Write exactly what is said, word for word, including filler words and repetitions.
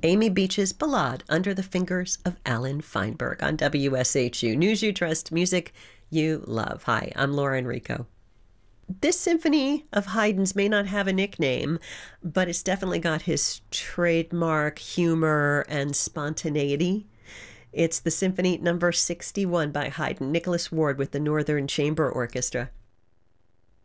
Amy Beach's Ballade Under the Fingers of Alan Feinberg on W S H U. News you trust, music you love. Hi, I'm Laura Enrico. This symphony of Haydn's may not have a nickname, but it's definitely got his trademark humor and spontaneity. It's the Symphony Number sixty-one by Haydn, Nicholas Ward with the Northern Chamber Orchestra.